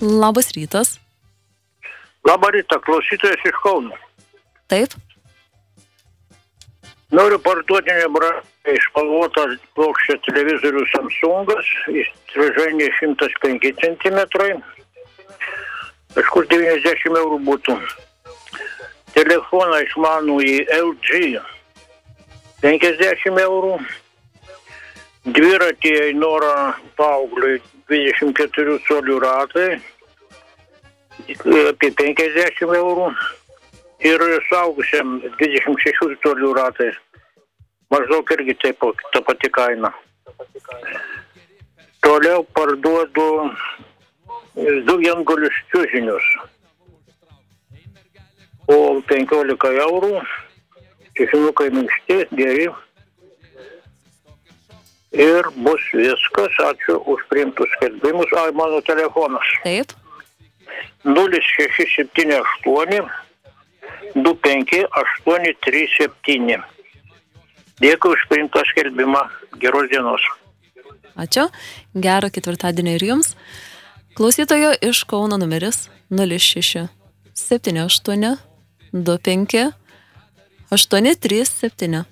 Labas rytas. Labą rytą, klausytojas iš Kauno. Taip. Noriu parduoti nebrangą išspalvotą plokščią televizorių Samsungas, įstrižainė 105 cm, kažkur 90 eurų būtų. Telefoną išmanųjį LG 50 eurų, dviratį Ainora paaugliui 24 colių ratai, apie 50 eurų. Ir suaugusiam 26 colių ratai. Maždaug irgi taip, ta pati kaina. Toliau parduodu 2 viengulius čiužinius. Po 15 eurų. Čiužinukai minkšti, geri. Ir bus viskas. Ačiū už priimtus skelbimus. Mano telefonas. Taip. 0678 25837. Dėkui už priimtą skelbimą. Geros dienos. Ačiū. Gero ketvirtadienio ir jums. Klausytojo iš Kauno numeris 0678 25 837.